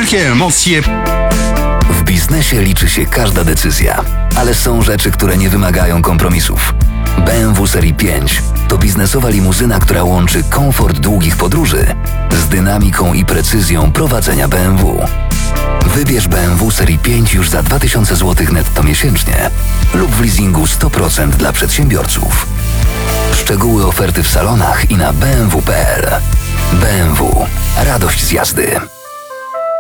Wielkie emocje. W biznesie liczy się każda decyzja, ale są rzeczy, które nie wymagają kompromisów. BMW Serii 5 to biznesowa limuzyna, która łączy komfort długich podróży z dynamiką i precyzją prowadzenia BMW. Wybierz BMW Serii 5 już za 2000 zł netto miesięcznie lub w leasingu 100% dla przedsiębiorców. Szczegóły oferty w salonach i na bmw.pl. BMW. Radość z jazdy.